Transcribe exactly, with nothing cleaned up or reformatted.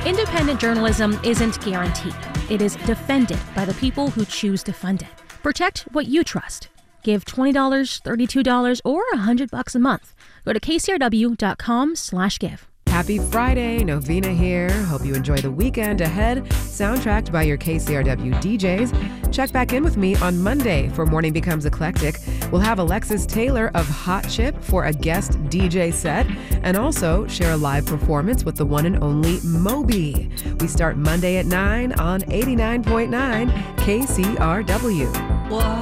Independent journalism isn't guaranteed. It is defended by the people who choose to fund it. Protect what you trust. Give twenty dollars, thirty-two dollars, or one hundred bucks a month. Go to k c r w dot com slash give. Happy Friday, Novena here. Hope you enjoy the weekend ahead, soundtracked by your K C R W D Js. Check back in with me on Monday for Morning Becomes Eclectic. We'll have Alexis Taylor of Hot Chip for a guest D J set, and also share a live performance with the one and only Moby. We start Monday at nine on eighty-nine point nine K C R W.